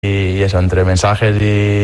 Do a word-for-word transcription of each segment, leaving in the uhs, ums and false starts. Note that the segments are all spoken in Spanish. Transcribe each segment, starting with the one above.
y eso, entre mensajes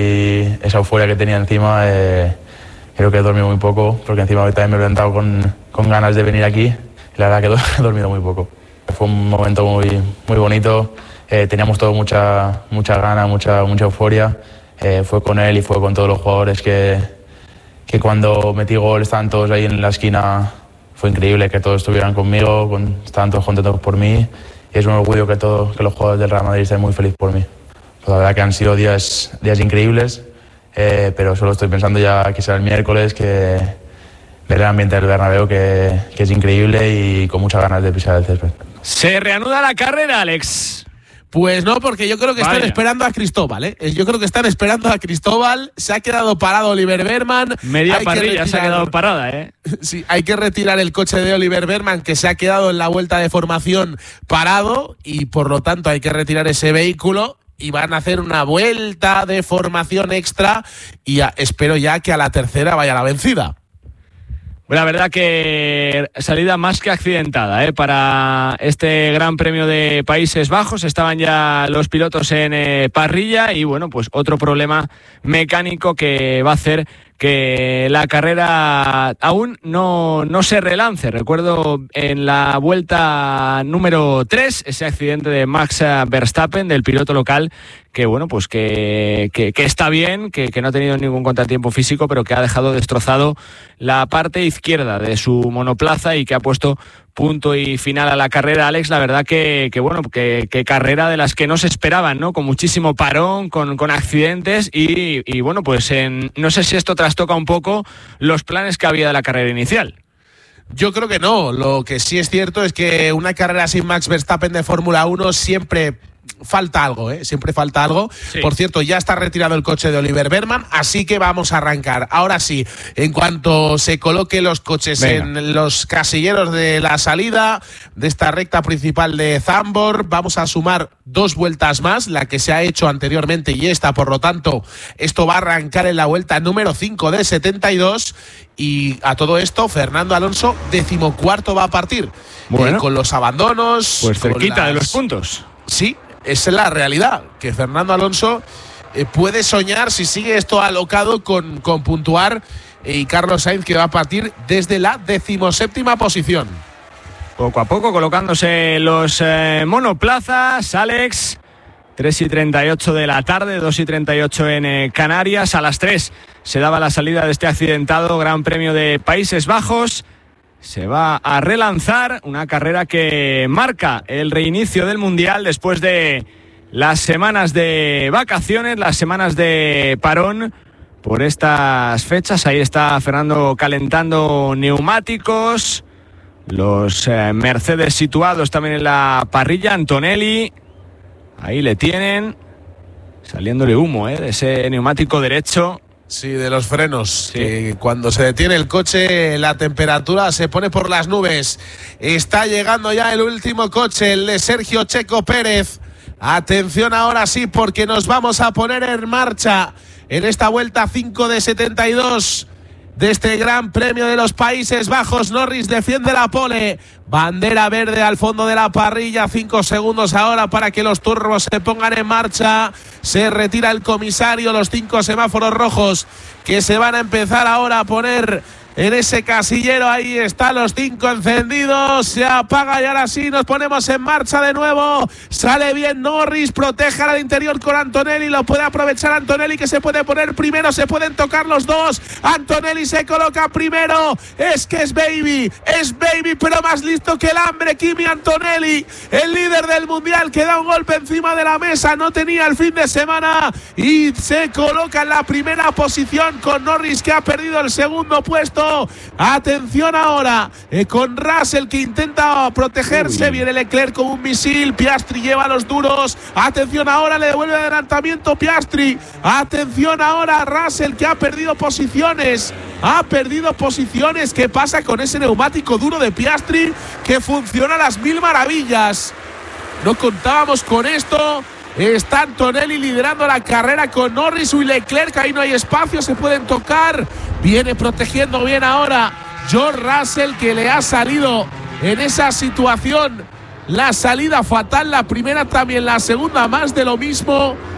y esa euforia que tenía encima, eh, creo que he dormido muy poco, porque encima hoy también me he levantado con, con ganas de venir aquí, y la verdad que he dormido muy poco. Fue un momento muy, muy bonito, eh, teníamos todo mucha, mucha gana, mucha, mucha euforia, eh, fue con él y fue con todos los jugadores que, que cuando metí gol estaban todos ahí en la esquina. Fue increíble que todos estuvieran conmigo, con, estaban todos contentos por mí, y es un orgullo que, todo, que los jugadores del Real Madrid estén muy felices por mí. Pues la verdad que han sido días, días increíbles, eh, pero solo estoy pensando ya que será el miércoles, que ver el ambiente del Bernabéu, que, que es increíble y con muchas ganas de pisar el césped. Se reanuda la carrera, Alex. Pues no, porque yo creo que están Vaya. esperando a Cristóbal, ¿eh? Yo creo que están esperando a Cristóbal. Se ha quedado parado Oliver Berman. Media Hay que parrilla se ha retirar- quedado parada, ¿eh? Sí, hay que retirar el coche de Oliver Berman, que se ha quedado en la vuelta de formación parado, y por lo tanto hay que retirar ese vehículo y van a hacer una vuelta de formación extra, y a- espero ya que a la tercera vaya la vencida. La verdad que salida más que accidentada, ¿eh? Para este Gran Premio de Países Bajos. Estaban ya los pilotos en eh, parrilla y bueno, pues otro problema mecánico que va a hacer que la carrera aún no, no se relance. Recuerdo en la vuelta número tres ese accidente de Max Verstappen, del piloto local, que bueno, pues que, que, que está bien, que, que no ha tenido ningún contratiempo físico, pero que ha dejado destrozado la parte izquierda de su monoplaza y que ha puesto punto y final a la carrera. Alex, la verdad que, que bueno, que, que carrera de las que no se esperaban, ¿no? Con muchísimo parón, con, con accidentes y, y bueno, pues en, no sé si esto trastoca un poco los planes que había de la carrera inicial. Yo creo que no. Lo que sí es cierto es que una carrera sin Max Verstappen de Fórmula uno siempre falta algo, ¿eh? Siempre falta algo. Sí. Por cierto, ya está retirado el coche de Oliver Berman, así que vamos a arrancar. Ahora sí, en cuanto se coloquen los coches Venga. en los casilleros de la salida de esta recta principal de Zandvoort, vamos a sumar dos vueltas más, la que se ha hecho anteriormente y esta, por lo tanto, esto va a arrancar en la vuelta número cinco de setenta y dos. Y a todo esto, Fernando Alonso, decimocuarto, va a partir. Bueno. Eh, con los abandonos. Pues con cerquita las- de los puntos. Sí, esa es la realidad, que Fernando Alonso eh, puede soñar, si sigue esto alocado, con, con puntuar, y Carlos Sainz, que va a partir desde la decimoséptima posición. Poco a poco colocándose los eh, monoplazas, Alex. tres y treinta y ocho de la tarde, dos y treinta y ocho en eh, Canarias. A las tres se daba la salida de este accidentado Gran Premio de Países Bajos. Se va a relanzar una carrera que marca el reinicio del Mundial después de las semanas de vacaciones, las semanas de parón por estas fechas. Ahí está Fernando calentando neumáticos. Los eh, Mercedes situados también en la parrilla. Antonelli, ahí le tienen, saliéndole humo eh, de ese neumático derecho. Sí, de los frenos. Sí. Que cuando se detiene el coche, la temperatura se pone por las nubes. Está llegando ya el último coche, el de Sergio Checo Pérez. Atención ahora sí, porque nos vamos a poner en marcha en esta vuelta cinco de setenta y dos de este Gran Premio de los Países Bajos. Norris defiende la pole. Bandera verde al fondo de la parrilla. Cinco segundos ahora para que los turbos se pongan en marcha. Se retira el comisario. Los cinco semáforos rojos que se van a empezar ahora a poner en ese casillero. Ahí están los cinco encendidos. Se apaga y ahora sí nos ponemos en marcha de nuevo. Sale bien Norris, protege al interior con Antonelli. Lo puede aprovechar Antonelli, que se puede poner primero. Se pueden tocar los dos. Antonelli se coloca primero. Es que es Baby, es Baby, pero más listo que el hambre. Kimi Antonelli, el líder del mundial, que da un golpe encima de la mesa. No tenía el fin de semana y se coloca en la primera posición con Norris, que ha perdido el segundo puesto. Atención ahora eh, con Russell, que intenta protegerse. Uy. Viene Leclerc con un misil. Piastri lleva los duros. Atención ahora, le devuelve adelantamiento Piastri. Atención ahora Russell, que ha perdido posiciones. Ha perdido posiciones. ¿Qué pasa con ese neumático duro de Piastri, que funciona a las mil maravillas? No contábamos con esto. Está Antonelli liderando la carrera con Norris y Leclerc. Ahí no hay espacio, se pueden tocar. Viene protegiendo bien ahora George Russell, que le ha salido en esa situación la salida fatal. La primera también, la segunda más de lo mismo.